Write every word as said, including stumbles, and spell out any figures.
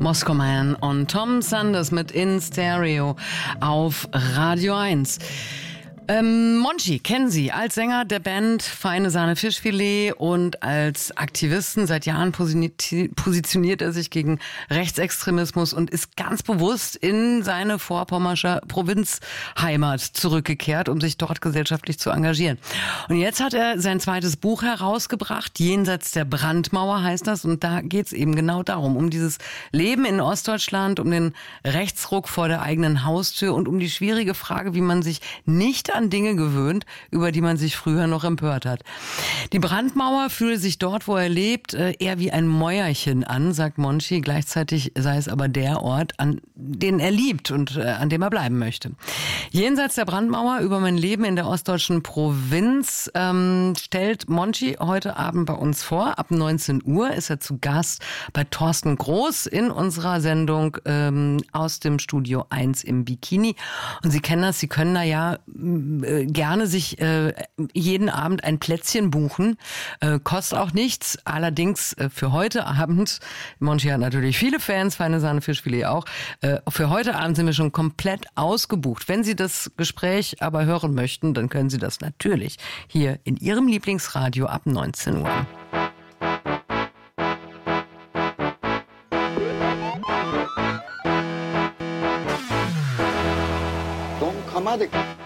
Moskau Man und Tom Sanders mit In Stereo auf Radio eins. Ähm, Monchi kennen Sie als Sänger der Band Feine Sahne Fischfilet und als Aktivisten. Seit Jahren positioniert er sich gegen Rechtsextremismus und ist ganz bewusst in seine Vorpommersche Provinzheimat zurückgekehrt, um sich dort gesellschaftlich zu engagieren. Und jetzt hat er sein zweites Buch herausgebracht, Jenseits der Brandmauer heißt das. Und da geht es eben genau darum, um dieses Leben in Ostdeutschland, um den Rechtsruck vor der eigenen Haustür und um die schwierige Frage, wie man sich nicht an Dinge gewöhnt, über die man sich früher noch empört hat. Die Brandmauer fühle sich dort, wo er lebt, eher wie ein Mäuerchen an, sagt Monchi. Gleichzeitig sei es aber der Ort, an den er liebt und an dem er bleiben möchte. Jenseits der Brandmauer über mein Leben in der ostdeutschen Provinz ähm, stellt Monchi heute Abend bei uns vor. Ab neunzehn Uhr ist er zu Gast bei Thorsten Groß in unserer Sendung ähm, aus dem Studio eins im Bikini. Und Sie kennen das, Sie können da ja gerne sich äh, jeden Abend ein Plätzchen buchen. Äh, kostet auch nichts. Allerdings äh, für heute Abend, Monchi hat natürlich viele Fans, Feine Sahne Fischfilet auch, äh, für heute Abend sind wir schon komplett ausgebucht. Wenn Sie das Gespräch aber hören möchten, dann können Sie das natürlich hier in Ihrem Lieblingsradio ab neunzehn Uhr. Don Kamade.